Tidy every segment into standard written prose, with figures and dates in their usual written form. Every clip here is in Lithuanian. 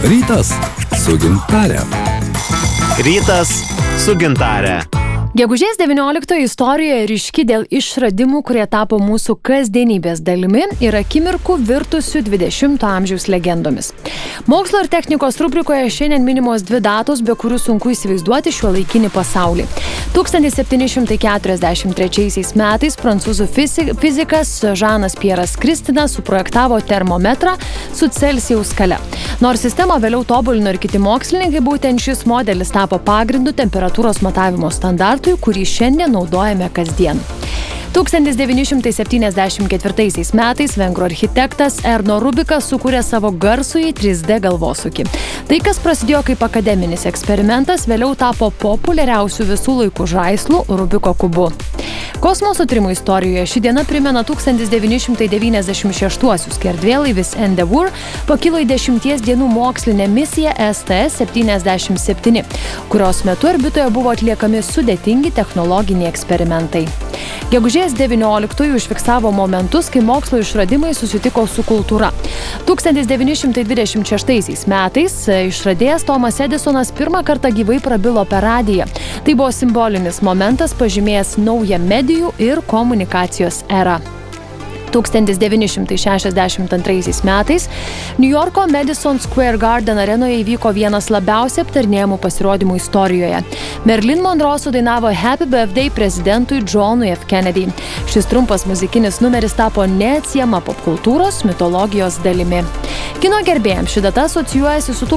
Rytas su gintare. Rytas su gintare. Gegužės 19 istorijoje ryški dėl išradimų, kurie tapo mūsų kasdienybės dalimi ir akimirkų virtusių 20 amžiaus legendomis. Mokslo ir technikos rubrikoje šiandien minimos dvi datos, be kurių sunku įsivaizduoti šiuolaikinį pasaulį. 1743 metais prancūzų fizikas Žanas Pieras Kristinas suprojektavo termometrą su Celsijaus skale. Nors sistemą vėliau tobulino ir kiti mokslininkai, būtent šis modelis tapo pagrindu temperatūros matavimo standartui, kurį šiandien naudojame kasdien. 1974 metais vengrų architektas Erno Rubikas sukūrė savo garsųjį 3D galvosūkį. Tai, kas prasidėjo kaip akademinis eksperimentas, vėliau tapo populiariausių visų laikų žaislų Rubiko kubu. Kosmoso tyrimų istorijoje ši diena primena 1996-uosius, kai erdvėlaivis Endeavour pakilo į 10 dienų mokslinę misiją STS-77, kurios metu orbitoje buvo atliekami sudėtingi technologiniai eksperimentai. Gegužės 19 užfiksavo momentus, kai mokslo išradimai susitiko su kultūra. 1926 metais išradėjas Tomas Edisonas pirmą kartą gyvai prabilo per radiją. Tai buvo simbolinis momentas, pažymėjęs naują medijų ir komunikacijos erą. 1962 metais Niujorko Madison Square Garden arenoje įvyko vienas labiausiai aptarnėjamų pasirodymų istorijoje. Marilyn Monroe sudainavo Happy Birthday prezidentui Johnui F. Kennedy. Šis trumpas muzikinis numeris tapo neatsiejama popkultūros mitologijos dalimi. Kino gerbėjams ši data asocijuojasi su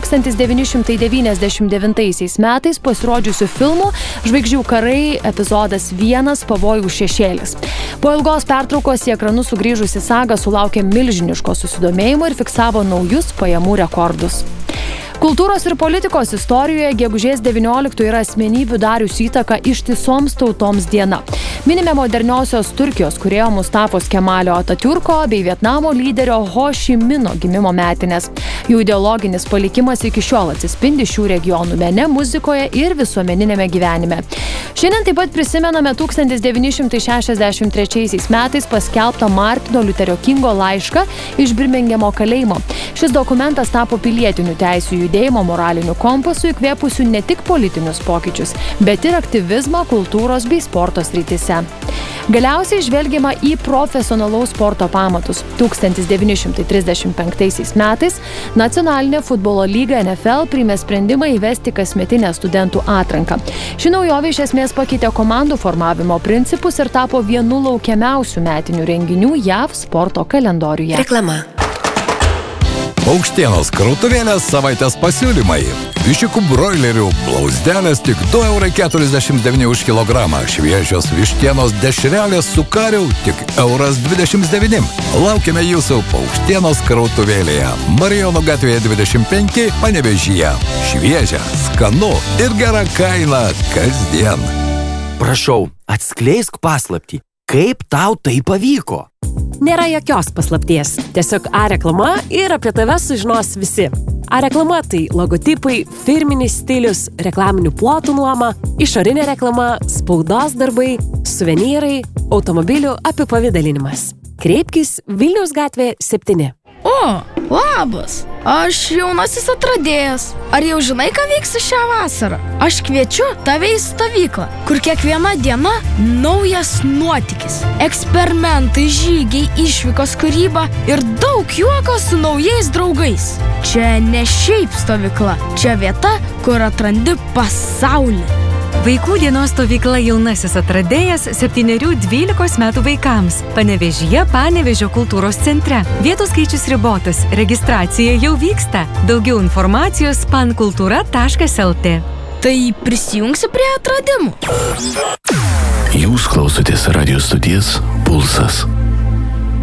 1999 metais pasirodžiusiu filmu Žvaigždžių karai epizodas 1 Pavojų šešėlis. Po ilgos pertraukos į ekranus sugrįžusi saga sulaukė milžiniško susidomėjimo ir fiksavo naujus pajamų rekordus. Kultūros ir politikos istorijoje gegužės 19 yra asmenybių dariusių įtaką ištisoms tautoms diena. Minime moderniosios Turkijos kūrėjo Mustafos Kemalio Atatiurko bei Vietnamo lyderio Ho Ši Mino gimimo metinės. Jų ideologinis palikimas iki šiol atsispindi šių regionų mene, muzikoje ir visuomeninėme gyvenime. Šiandien taip pat prisimename 1963 metais paskelbtą Martino Liuterio Kingo laišką iš Birmingemo kalėjimo. Šis dokumentas tapo pilietinių teisių judėjimo moraliniu kompasu, įkvėpusiu ne tik politinius pokyčius, bet ir aktyvizmą kultūros bei sporto srityse. Galiausiai žvelgiama į profesionalaus sporto pamatus. 1935 metais Nacionalinė futbolo lyga NFL priėmė sprendimą įvesti kasmetinę studentų atranką. Ši naujovė iš esmės pakeitė komandų formavimo principus ir tapo vienu laukiamiausių metinių renginių JAV sporto kalendoriuje. Reklama. Paukštienos krautuvėlės savaitės pasiūlymai. Viščiukų broilerių blauzdelės tik 2,49 € už kilogramą. Šviežios vištienos dešrelės su kariu tik 1,29 €. Laukiame jūsų Paukštienos krautuvėlėje. Marijonų gatvėje 25, Panevėžyje. Šviežia, skanu ir gera kaina kasdien. Prašau, atskleisk paslaptį. Kaip tau tai pavyko? Nėra jokios paslapties. Tiesiog A-reklama ir apie tave sužinos visi. A-reklama tai logotipai, firminis stilius, reklaminių plotų nuoma, išorinė reklama, spaudos darbai, suvenyrai, automobilių apipavidalinimas. Kreipkis Vilniaus gatvė 7. O, labas! Aš jaunasis atradėjas. Ar jau žinai, ką veiksiu šią vasarą? Aš kviečiu tave į stovyklą, kur kiekviena diena naujas nuotykis. Eksperimentai, žygiai, išvykos, kūryba ir daug juoko su naujais draugais. Čia ne šiaip stovykla, čia vieta, kur atrandi pasaulį. Vaikų dienos stovykla jaunasis atradėjas 7–12 metų vaikams. Panevėžyje Panevėžio kultūros centre. Vietų skaičius ribotas. Registracija jau vyksta. Daugiau informacijos pankultūra.lt. Tai prisijungsi prie atradimų. Jūs klausotės radio stoties Pulsas.